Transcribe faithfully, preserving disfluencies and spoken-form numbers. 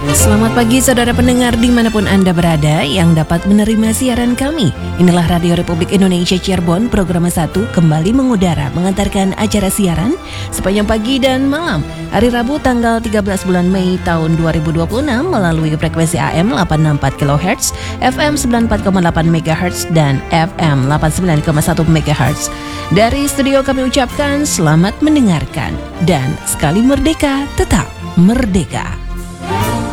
Selamat pagi saudara pendengar dimanapun Anda berada yang dapat menerima siaran kami. Inilah Radio Republik Indonesia Cirebon, program satu kembali mengudara mengantarkan acara siaran sepanjang pagi dan malam. Hari Rabu tanggal tiga belas bulan Mei tahun dua ribu dua puluh enam melalui frekuensi A M delapan enam empat kilohertz, F M sembilan puluh empat koma delapan megahertz, dan F M delapan puluh sembilan koma satu megahertz. Dari studio kami ucapkan selamat mendengarkan dan sekali merdeka tetap merdeka.